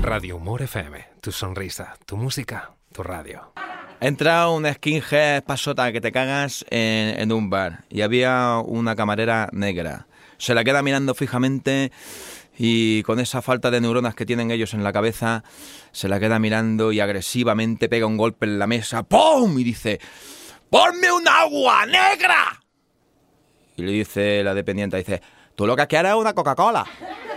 Radio Humor FM, tu sonrisa, tu música, tu radio. Entra un skinhead pasota que te cagas en un bar y había una camarera negra. Se la queda mirando fijamente y con esa falta de neuronas que tienen ellos en la cabeza, se la queda mirando y agresivamente pega un golpe en la mesa. ¡Pum! Y dice: ¡ponme un agua negra! Y le dice la dependiente, dice: tú lo que quieres es una Coca-Cola.